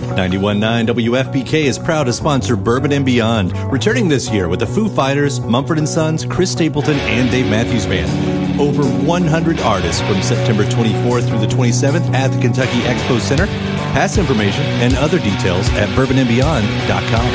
91.9 WFPK is proud to sponsor Bourbon and Beyond, returning this year with the Foo Fighters, Mumford & Sons, Chris Stapleton, and Dave Matthews Band. Over 100 artists from September 24th through the 27th at the Kentucky Expo Center. Pass information and other details at bourbonandbeyond.com.